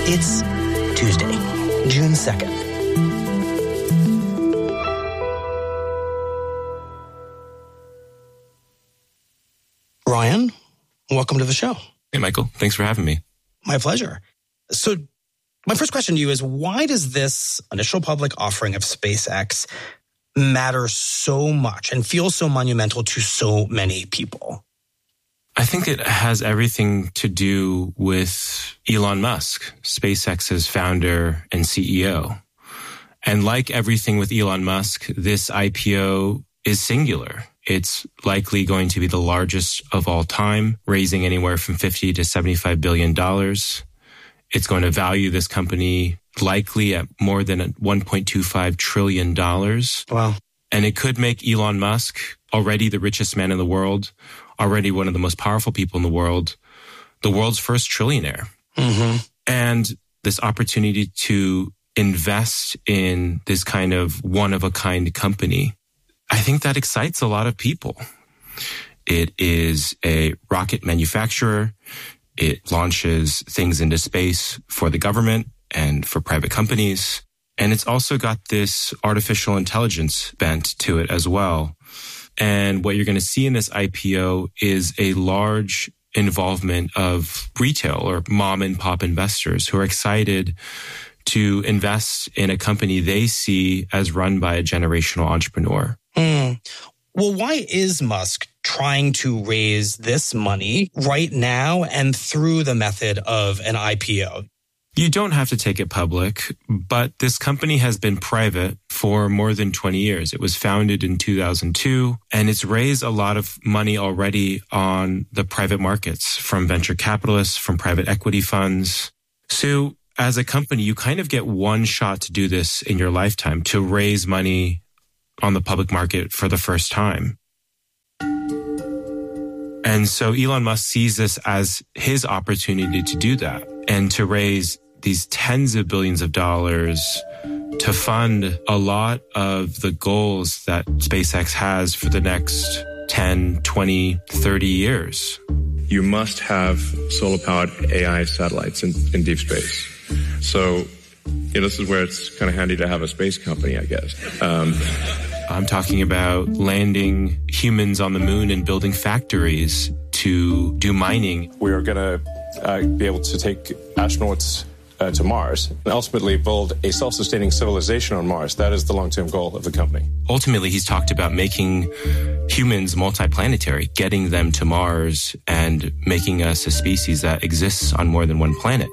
It's Tuesday, June 2nd. Ryan, welcome to the show. Hey, Michael. Thanks for having me. My pleasure. So my first question to you is, why does this initial public offering of SpaceX matter so much and feel so monumental to so many people? I think it has everything to do with Elon Musk, SpaceX's founder and CEO. And like everything with Elon Musk, this IPO is singular. It's likely going to be the largest of all time, raising anywhere from $50 to $75 billion. It's going to value this company likely at more than $1.25 trillion. Wow. And it could make Elon Musk, already the richest man in the world, already one of the most powerful people in the world's first trillionaire. Mm-hmm. And this opportunity to invest in this kind of one-of-a-kind company, I think that excites a lot of people. It is a rocket manufacturer. It launches things into space for the government and for private companies. And it's also got this artificial intelligence bent to it as well. And what you're going to see in this IPO is a large involvement of retail or mom and pop investors who are excited to invest in a company they see as run by a generational entrepreneur. Well, why is Musk trying to raise this money right now and through the method of an IPO? You don't have to take it public, but this company has been private for more than 20 years. It was founded in 2002, and it's raised a lot of money already on the private markets from venture capitalists, from private equity funds. So as a company, you kind of get one shot to do this in your lifetime, to raise money on the public market for the first time. And so Elon Musk sees this as his opportunity to do that and to raise these tens of billions of dollars to fund a lot of the goals that SpaceX has for the next 10, 20, 30 years. You must have solar-powered AI satellites in deep space. So, this is where it's kind of handy to have a space company, I guess. I'm talking about landing humans on the moon and building factories to do mining. We are going to be able to take astronauts to Mars and ultimately build a self-sustaining civilization on Mars. That is the long-term goal of the company. Ultimately, he's talked about making humans multiplanetary, getting them to Mars and making us a species that exists on more than one planet.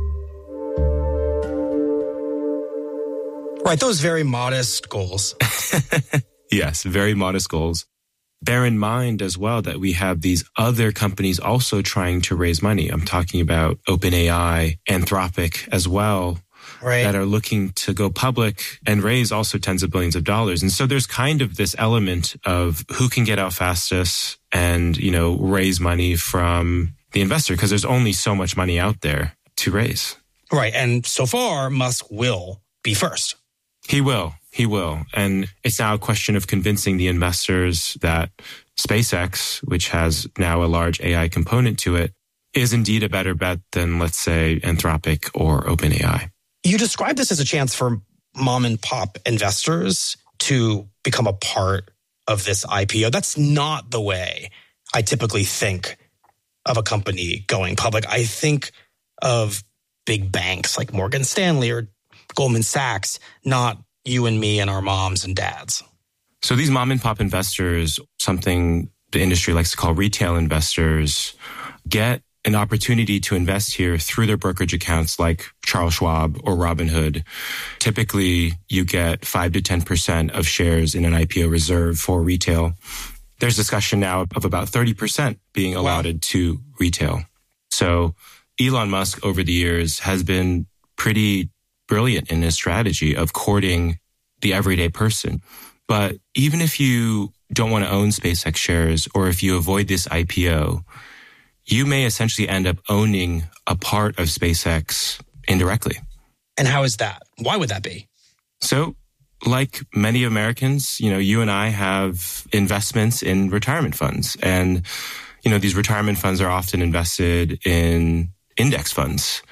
Right, those very modest goals. Yes, very modest goals. Bear in mind as well that we have these other companies also trying to raise money. I'm talking about OpenAI, Anthropic as well, right, that are looking to go public and raise also tens of billions of dollars. And so there's kind of this element of who can get out fastest and, raise money from the investor, because there's only so much money out there to raise. Right, and so far, Musk will be first. He will. And it's now a question of convincing the investors that SpaceX, which has now a large AI component to it, is indeed a better bet than, let's say, Anthropic or OpenAI. You describe this as a chance for mom and pop investors to become a part of this IPO. That's not the way I typically think of a company going public. I think of big banks like Morgan Stanley or Goldman Sachs, not you and me and our moms and dads. So these mom and pop investors, something the industry likes to call retail investors, get an opportunity to invest here through their brokerage accounts like Charles Schwab or Robinhood. Typically, you get 5 to 10% of shares in an IPO reserved for retail. There's discussion now of about 30% being allotted to retail. So Elon Musk over the years has been pretty brilliant in his strategy of courting the everyday person. But even if you don't want to own SpaceX shares, or if you avoid this IPO, you may essentially end up owning a part of SpaceX indirectly. And how is that? Why would that be? So, like many Americans, you and I have investments in retirement funds. And, these retirement funds are often invested in index funds,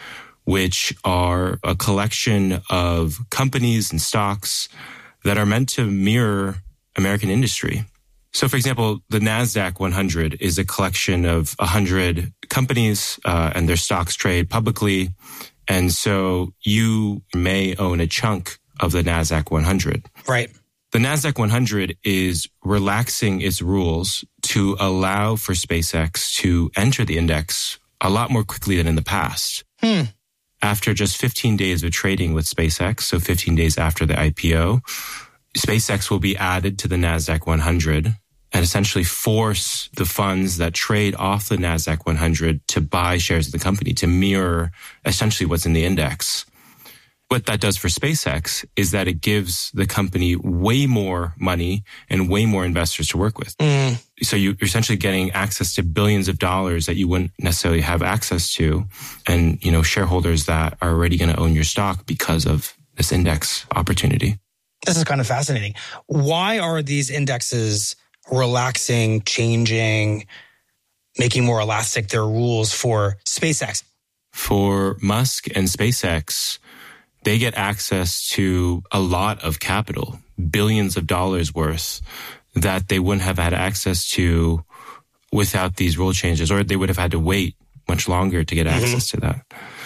which are a collection of companies and stocks that are meant to mirror American industry. So, for example, the NASDAQ 100 is a collection of 100 companies and their stocks trade publicly. And so you may own a chunk of the NASDAQ 100. Right. The NASDAQ 100 is relaxing its rules to allow for SpaceX to enter the index a lot more quickly than in the past. After just 15 days of trading with SpaceX, so 15 days after the IPO, SpaceX will be added to the NASDAQ 100 and essentially force the funds that trade off the NASDAQ 100 to buy shares of the company to mirror essentially what's in the index. What that does for SpaceX is that it gives the company way more money and way more investors to work with. So you're essentially getting access to billions of dollars that you wouldn't necessarily have access to, and shareholders that are already going to own your stock because of this index opportunity. This is kind of fascinating. Why are these indexes relaxing, changing, making more elastic their rules for SpaceX? For Musk and SpaceX, they get access to a lot of capital, billions of dollars worth, that they wouldn't have had access to without these rule changes, or they would have had to wait much longer to get access to that.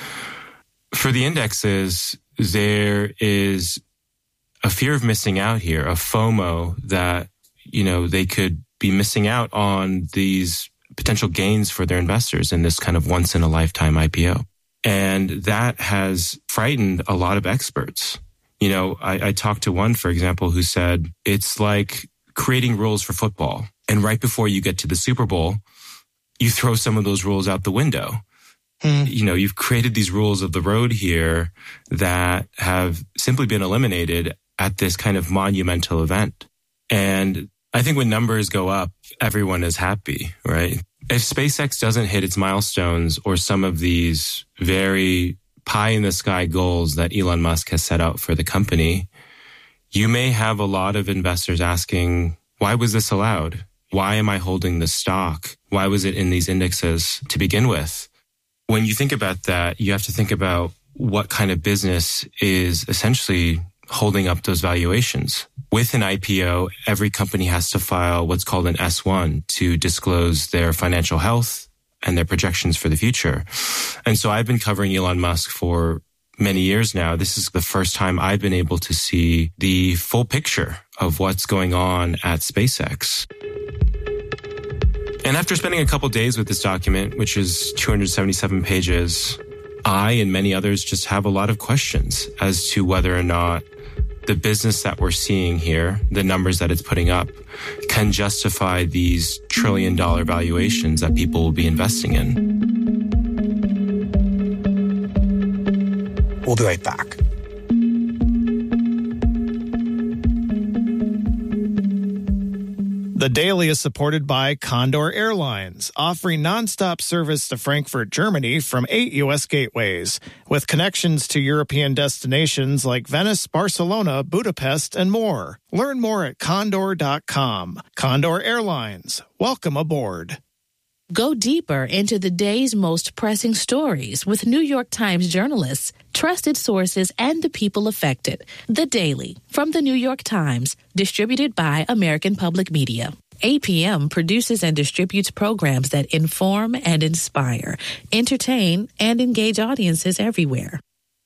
For the indexes, there is a fear of missing out here, a FOMO that, they could be missing out on these potential gains for their investors in this kind of once in a lifetime IPO. And that has frightened a lot of experts. I talked to one, for example, who said it's like creating rules for football. And right before you get to the Super Bowl, you throw some of those rules out the window. You've created these rules of the road here that have simply been eliminated at this kind of monumental event. And I think when numbers go up, everyone is happy, right? If SpaceX doesn't hit its milestones or some of these very pie-in-the-sky goals that Elon Musk has set out for the company, you may have a lot of investors asking, why was this allowed? Why am I holding this stock? Why was it in these indexes to begin with? When you think about that, you have to think about what kind of business is essentially holding up those valuations. With an IPO, every company has to file what's called an S1 to disclose their financial health and their projections for the future. And so I've been covering Elon Musk for many years now. This is the first time I've been able to see the full picture of what's going on at SpaceX. And after spending a couple days with this document, which is 277 pages, I and many others just have a lot of questions as to whether or not the business that we're seeing here, the numbers that it's putting up, can justify these trillion-dollar valuations that people will be investing in. We'll be right back. The Daily is supported by Condor Airlines, offering nonstop service to Frankfurt, Germany from 8 U.S. gateways, with connections to European destinations like Venice, Barcelona, Budapest, and more. Learn more at condor.com. Condor Airlines. Welcome aboard. Go deeper into the day's most pressing stories with New York Times journalists, trusted sources, and the people affected. The Daily from the New York Times, distributed by American Public Media. APM produces and distributes programs that inform and inspire, entertain, and engage audiences everywhere.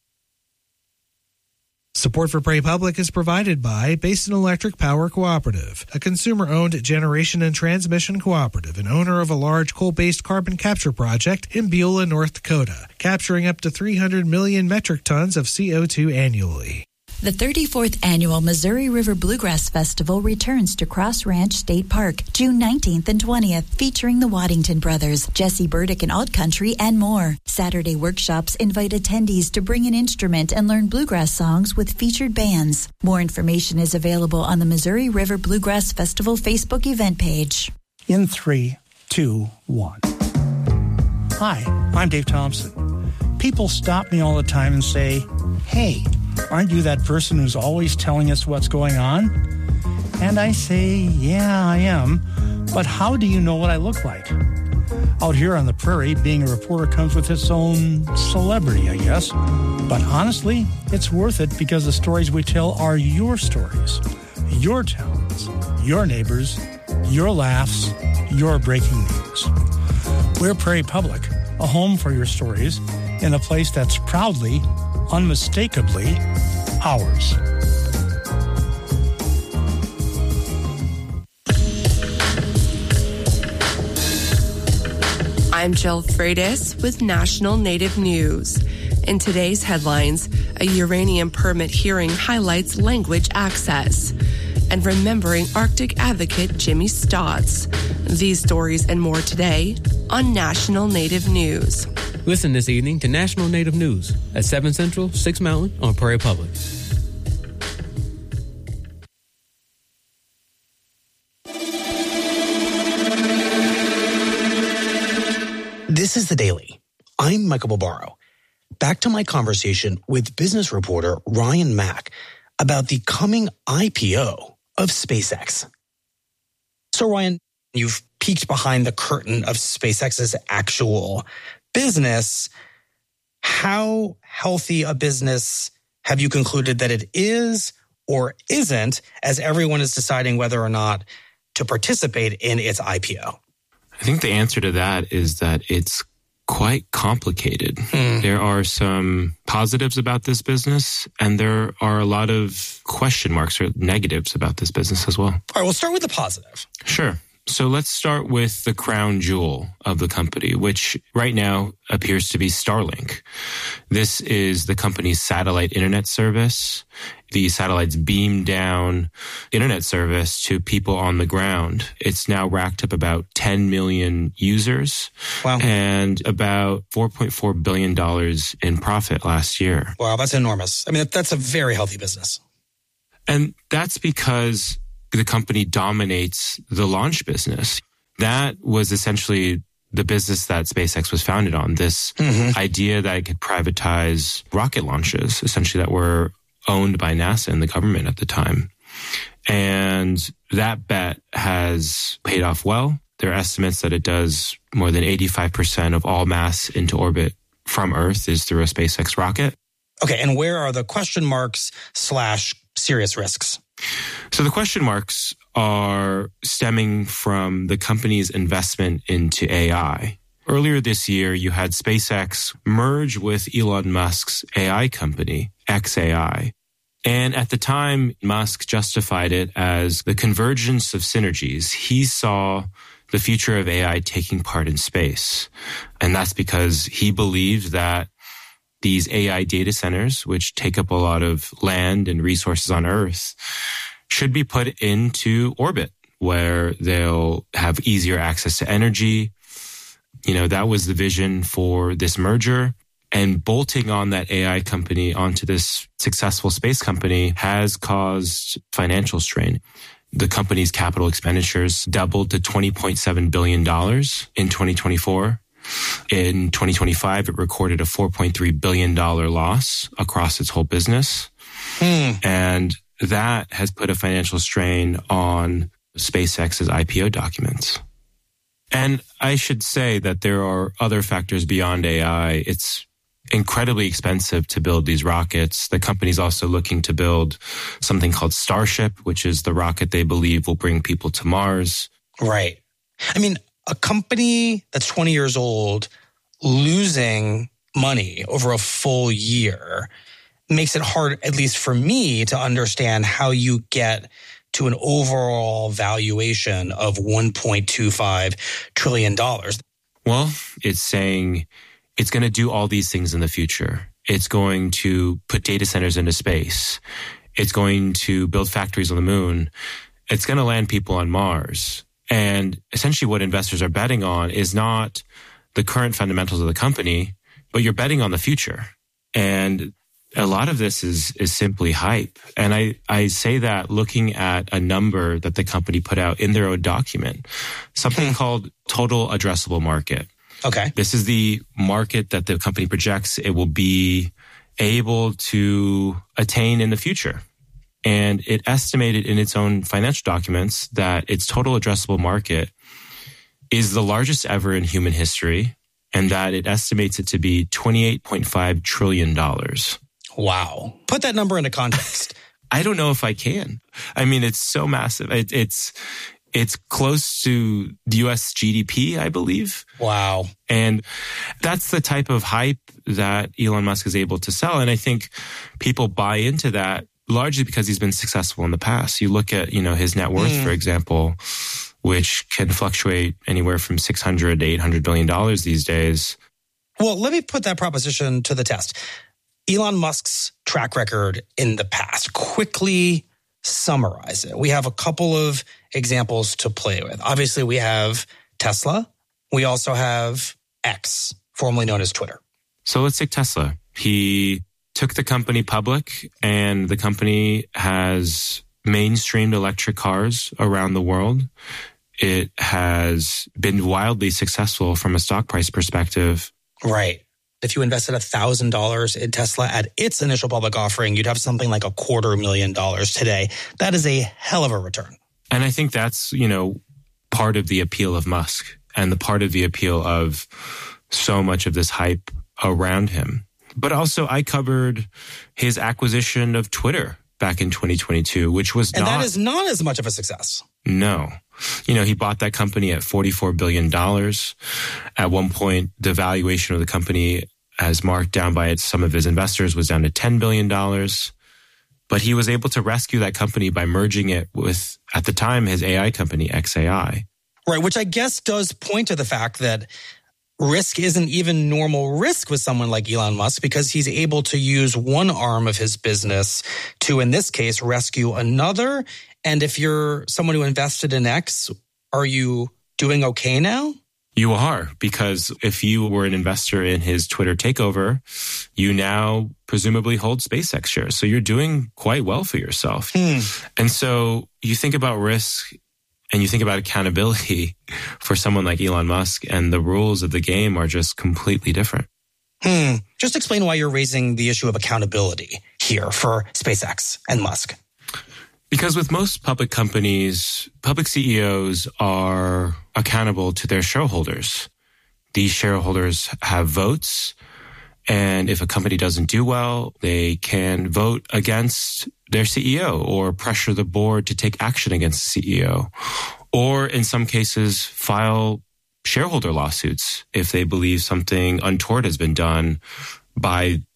Support for Pray Public is provided by Basin Electric Power Cooperative, a consumer-owned generation and transmission cooperative and owner of a large coal-based carbon capture project in Beulah, North Dakota, capturing up to 300 million metric tons of CO2 annually. The 34th Annual Missouri River Bluegrass Festival returns to Cross Ranch State Park, June 19th and 20th, featuring the Waddington Brothers, Jesse Burdick and Alt Country, and more. Saturday workshops invite attendees to bring an instrument and learn bluegrass songs with featured bands. More information is available on the Missouri River Bluegrass Festival Facebook event page. In 3, 2, 1. Hi, I'm Dave Thompson. People stop me all the time and say, hey, aren't you that person who's always telling us what's going on? And I say, yeah, I am. But how do you know what I look like? Out here on the prairie, being a reporter comes with its own celebrity, I guess. But honestly, it's worth it because the stories we tell are your stories, your towns, your neighbors, your laughs, your breaking news. We're Prairie Public, a home for your stories in a place that's proudly, unmistakably ours. I'm Jill Freitas with National Native News. In today's headlines, a uranium permit hearing highlights language access. And remembering Arctic advocate Jimmy Stotts. These stories and more today on National Native News. Listen this evening to National Native News at 7 Central, 6 Mountain on Prairie Public. This is The Daily. I'm Michael Barbaro. Back to my conversation with business reporter Ryan Mack about the coming IPO of SpaceX. So Ryan, you've peeked behind the curtain of SpaceX's actual business. How healthy a business have you concluded that it is or isn't, as everyone is deciding whether or not to participate in its IPO? I think the answer to that is that it's quite complicated. There are some positives about this business, and there are a lot of question marks or negatives about this business as well. All right, we'll start with the positive. Sure. So let's start with the crown jewel of the company, which right now appears to be Starlink. This is the company's satellite internet service. The satellites beam down internet service to people on the ground. It's now racked up about 10 million users. Wow. And about $4.4 billion in profit last year. Wow, that's enormous. I mean, that's a very healthy business. And that's because the company dominates the launch business. That was essentially the business that SpaceX was founded on, this idea that it could privatize rocket launches, essentially that were owned by NASA and the government at the time. And that bet has paid off well. There are estimates that it does more than 85% of all mass into orbit from Earth is through a SpaceX rocket. Okay, and where are the question marks / serious risks? So the question marks are stemming from the company's investment into AI. Earlier this year, you had SpaceX merge with Elon Musk's AI company, xAI. And at the time, Musk justified it as the convergence of synergies. He saw the future of AI taking part in space. And that's because he believed that these AI data centers, which take up a lot of land and resources on Earth, should be put into orbit where they'll have easier access to energy. You know, that was the vision for this merger. And bolting on that AI company onto this successful space company has caused financial strain. The company's capital expenditures doubled to $20.7 billion in 2024. In 2025, it recorded a $4.3 billion loss across its whole business. And that has put a financial strain on SpaceX's IPO documents. And I should say that there are other factors beyond AI. It's incredibly expensive to build these rockets. The company's also looking to build something called Starship, which is the rocket they believe will bring people to Mars. Right. I mean, a company that's 20 years old losing money over a full year makes it hard, at least for me, to understand how you get to an overall valuation of $1.25 trillion. Well, it's saying it's going to do all these things in the future. It's going to put data centers into space. It's going to build factories on the moon. It's going to land people on Mars. And essentially what investors are betting on is not the current fundamentals of the company, but you're betting on the future. And a lot of this is simply hype. And I say that looking at a number that the company put out in their own document, something called total addressable market. Okay. This is the market that the company projects it will be able to attain in the future. And it estimated in its own financial documents that its total addressable market is the largest ever in human history, and that it estimates it to be $28.5 trillion. Wow. Put that number into context. I don't know if I can. I mean, it's so massive. It's close to the US GDP, I believe. Wow. And that's the type of hype that Elon Musk is able to sell. And I think people buy into that largely because he's been successful in the past. You look at, his net worth, for example, which can fluctuate anywhere from $600 to $800 billion these days. Well, let me put that proposition to the test. Elon Musk's track record in the past, quickly summarize it. We have a couple of examples to play with. Obviously, we have Tesla. We also have X, formerly known as Twitter. So let's take Tesla. He took the company public, and the company has mainstreamed electric cars around the world. It has been wildly successful from a stock price perspective. Right. If you invested $1,000 in Tesla at its initial public offering, you'd have something like $250,000 today. That is a hell of a return. And I think that's, part of the appeal of Musk and the part of the appeal of so much of this hype around him. But also I covered his acquisition of Twitter back in 2022, which was And that is not as much of a success. No. He bought that company at $44 billion. At one point, the valuation of the company, as marked down by some of his investors, was down to $10 billion. But he was able to rescue that company by merging it with, at the time, his AI company, XAI. Right, which I guess does point to the fact that risk isn't even normal risk with someone like Elon Musk, because he's able to use one arm of his business to, in this case, rescue another. And if you're someone who invested in X, are you doing okay now? You are, because if you were an investor in his Twitter takeover, you now presumably hold SpaceX shares. So you're doing quite well for yourself. And so you think about risk and you think about accountability for someone like Elon Musk, and the rules of the game are just completely different. Just explain why you're raising the issue of accountability here for SpaceX and Musk. Because with most public companies, public CEOs are accountable to their shareholders. These shareholders have votes, and if a company doesn't do well, they can vote against their CEO or pressure the board to take action against the CEO, or in some cases file shareholder lawsuits if they believe something untoward has been done by